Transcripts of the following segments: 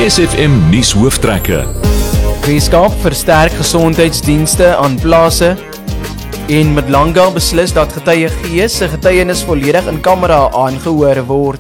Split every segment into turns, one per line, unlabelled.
SFM nuus hooftrekke.
Weskaap versterk gesondheidsdienste aan plase en Mdlanga beslis dat getuie G se getuienis volledig in kamera aangehoor word.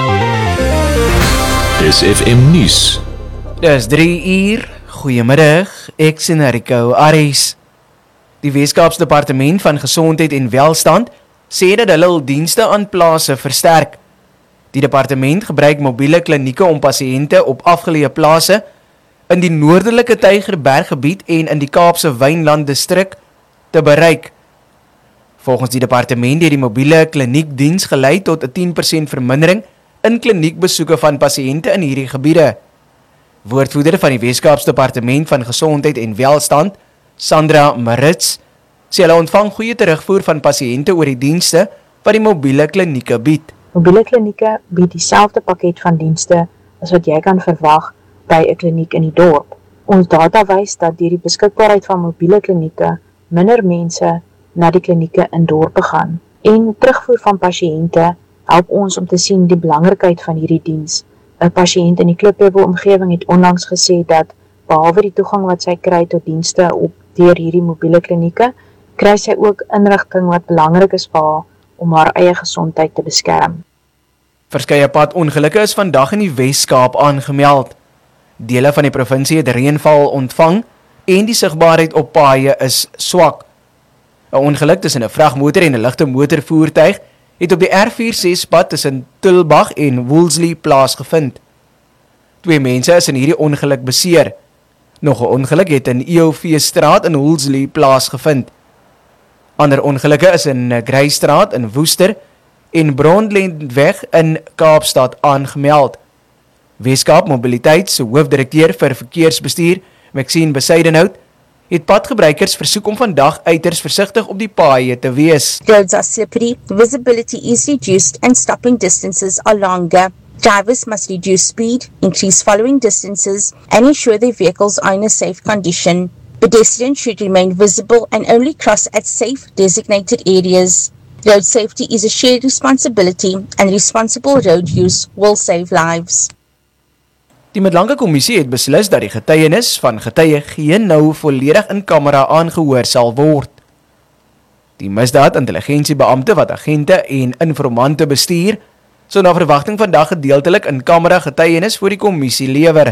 SFM nuus.
Dis 3 uur. Goeiemiddag, ek sien Rico Aries. Die Weskaapse Departement van Gesondheid en Welstand sê dat hulle hul dienste aan plase versterk. Die departement gebruik mobiele klinieke om pasiënte op afgeleë plase in die noordelike Tygerberggebied en in die Kaapse Wynland distrik te bereik. Volgens die departement het die mobiele kliniekdiens gelei tot 'n 10% vermindering in kliniekbesoeke van pasiënte in hierdie gebiede. Woordvoerder van die Weskaapse Departement van Gesondheid en Welstand, Sandra Marits, sê hulle ontvang goeie terugvoer van pasiënte oor die dienste wat die mobiele klinieke bied.
Mobiele klinieke bied dieselfde pakket van dienste as wat jy kan verwag by 'n kliniek in die dorp. Ons data wys dat deur die beskikbaarheid van mobiele klinieke minder mense na die klinieke in dorpe gaan. En terugvoer van pasiënte help ons om te sien die belangrikheid van hierdie diens. 'n Pasiënt in die Klipheuwel omgewing het onlangs gesê dat behalwe die toegang wat sy kry tot dienste op deur hierdie mobiele klinieke, kry sy ook inligting wat belangrik is vir haar om haar eie gesondheid te beskerm.
Verskeie padongelukke is vandag in die Weskaap aangemeld. Dele van die provinsie het reënval ontvang en die sigbaarheid op paaie is swak. 'n Ongeluk tussen 'n vragmotor en 'n ligte motorvoertuig het op die R46 pad tussen Tulbagh en Woolsley plaasgevind. 2 mense is in hierdie ongeluk beseer. Nog 'n ongeluk het in EOV straat in Woolsley plaasgevind. Ander ongelukke is in Greystraat in Woester en Brondlendweg in Kaapstad aangemeld. Weskaap Mobiliteit se hoofdirekteur vir verkeersbestuur, Maxine Besuidenhout, het padgebruikers versoek om vandag uiters versigtig op die paaie te wees.
Roads are slippery, visibility is reduced and stopping distances are longer. Drivers must reduce speed, increase following distances and ensure their vehicles are in a safe condition. Pedestrians should remain visible and only cross at safe designated areas. Road safety is a shared responsibility and responsible road use will save lives.
Die Mdlanga Kommissie het beslis dat die getuienis van getuie G nou volledig in kamera aangehoor sal word. Die misdaad-intelligensiebeampte wat agente en informante bestuur, sou na verwagting vandag gedeeltelik in kamera getuienis voor die kommissie lewer.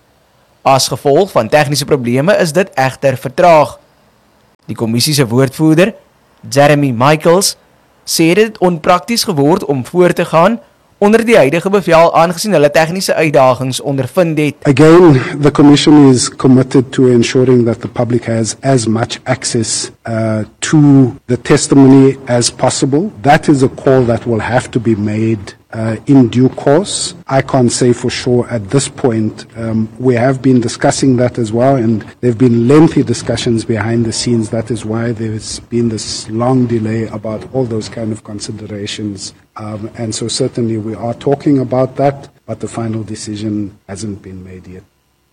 As gevolg van tegniese probleme is dit egter vertraag. Die kommissie se woordvoerder, Jeremy Michaels, sê dit onprakties geword om voor te gaan onder die huidige bevel aangesien hulle tegniese uitdagings ondervind het.
Again, the Commission is committed to ensuring that the public has as much access to the testimony as possible. That is a call that will have to be made in due course. I can't say for sure at this point. We have been discussing that as well, and there have been lengthy discussions behind the scenes. That is why there's been this long delay about all those kind of considerations. And so certainly we are talking about that, but the final decision hasn't been made yet.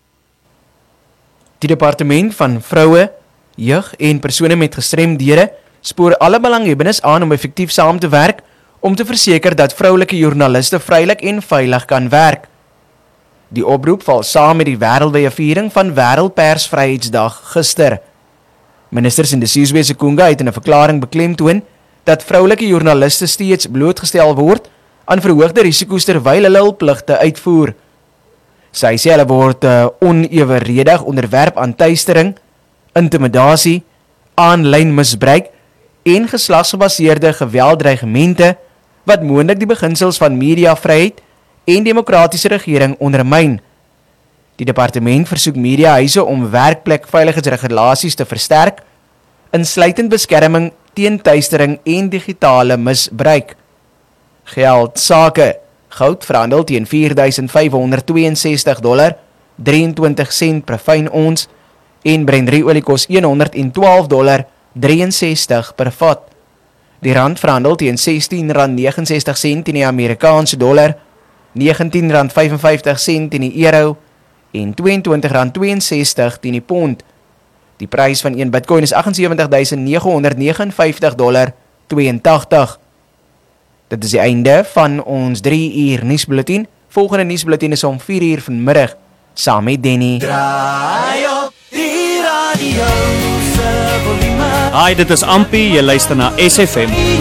Die Departement van Vroue, Jeug en persone met gestremdhede spoor alle belanghebbendes aan om effektief saam te werk om te verseker dat vroulike joernaliste vrylik en veilig kan werk. Die oproep val saam met die wêreldwye viering van Wêreldpersvryheidsdag gister. Minister Sindisiwe Sekunga het in 'n verklaring beklemtoon dat vroulike joernaliste steeds blootgestel word aan verhoogde risiko's terwyl hulle hul pligte uitvoer. Sy sê hulle word oneweredig onderwerp aan teistering, intimidasie, aanlyn misbruik en geslagsgebaseerde gewelddreigemente wat moontlik die beginsels van mediavryheid en demokratiese regering ondermyn. Die departement versoek mediahuise om werkplekveiligheidsregulasies te versterk, insluitend beskerming teen teistering en digitale misbruik. Geld sake, goud verhandel teen $4,562, 23 sent per fyn ons, en Brent-olie kos $112,63 per vat. Die rand verhandel teen R16,69 teen die Amerikaanse dollar, R19,55 teen die euro en R22,62 teen die pond. Die prys van 1 Bitcoin is $78,959,82. Dit is die einde van ons 3 uur nuusbulletin. Volgende nuusbulletin is om 4 uur vanmiddag. saam met Denny.
Hi, dit is Ampi, jy luister na SFM.